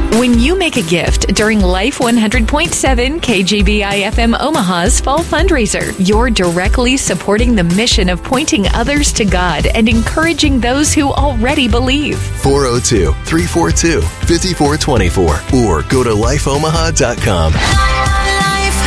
When you make a gift during Life 100.7 KGBI FM Omaha's Fall Fundraiser, you're directly supporting the mission of pointing others to God and encouraging those who already believe. 402-342-5424 or go to lifeomaha.com. Life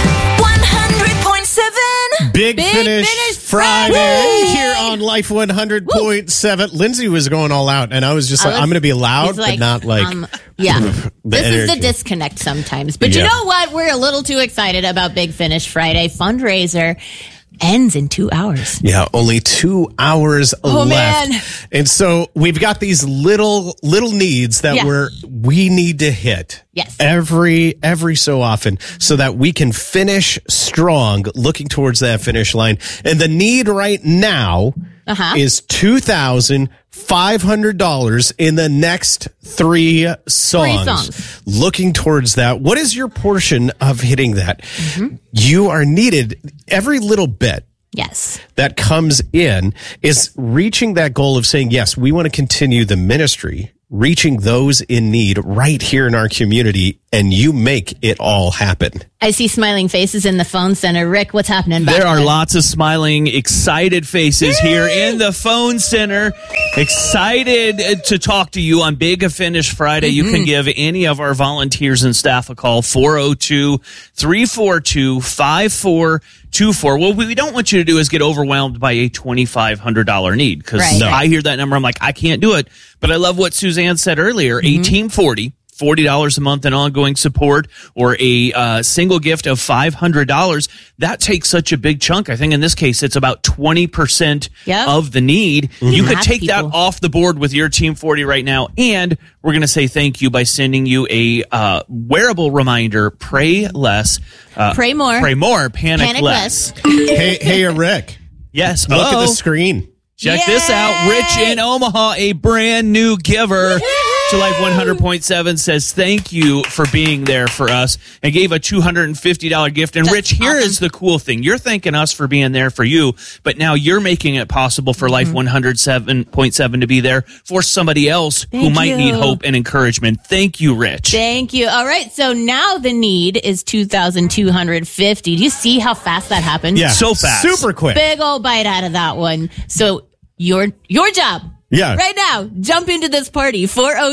100.7. Big Finish Friday here on Life 100.7. Lindsay was going all out, and I was just like, I'm going to be loud, but not like... This is the disconnect sometimes. But you know what? We're a little too excited about Big Finish Friday. Fundraiser ends in 2 hours. Yeah, only 2 hours left. Man. And so we've got these little needs that we need to hit. Yes. Every so often so that we can finish strong looking towards that finish line. And the need right now is $2,500 in the next three songs. Looking towards that. What is your portion of hitting that? You are needed every little bit. Yes. That comes in is reaching that goal of saying, yes, we want to continue the ministry, reaching those in need right here in our community, and you make it all happen. I see smiling faces in the phone center. Rick, what's happening back there? There are there? lots of smiling, excited faces here in the phone center. Excited to talk to you on Big Finish Friday. You can give any of our volunteers and staff a call, 402-342-5424. What we don't want you to do is get overwhelmed by a $2,500 need, because I hear that number, I'm like, I can't do it. But I love what Suzanne said earlier, 1840. $40 a month in ongoing support, or a single gift of $500. That takes such a big chunk. I think in this case, it's about 20% of the need. You could take that off the board with your Team 40 right now. And we're going to say thank you by sending you a wearable reminder, pray less. Pray more. Pray more, panic less. Hey, Rick. Yes. Look at the screen. Check this out. Rich in Omaha, a brand new giver to Life 100.7, says thank you for being there for us, and gave a $250 gift. And Rich, here is the cool thing. You're thanking us for being there for you, but now you're making it possible for Life 107.7 to be there for somebody else who might need hope and encouragement. Thank you, Rich. Thank you. All right. So now the need is $2,250. Do you see how fast that happened? Yeah. So fast. Super quick. Big old bite out of that one. So your job. Yeah. Right now, jump into this party,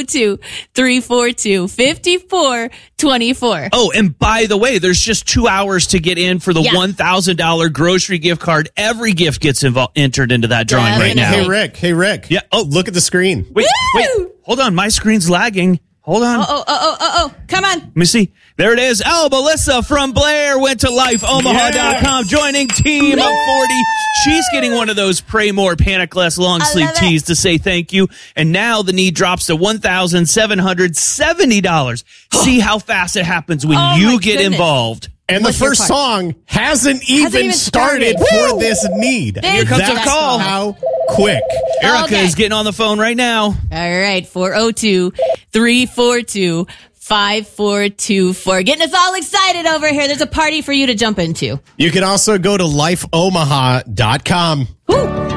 402-342-5424. Oh, and by the way, there's just 2 hours to get in for the $1,000 grocery gift card. Every gift gets entered into that drawing right now. Hey, Rick. Yeah. Oh, look at the screen. Wait. Hold on. My screen's lagging. Hold on. Come on. Let me see. There it is. Oh, Melissa from Blair went to lifeomaha.com, joining Team 40. She's getting one of those Pray More, Panic Less long sleeve tees to say thank you. And now the need drops to $1,770. See how fast it happens when you get involved. And the first song hasn't even started for this need. Here comes a call. How quick. Erica is getting on the phone right now. All right, 402-342-5424. Getting us all excited over here. There's a party for you to jump into. You can also go to lifeomaha.com. Woo!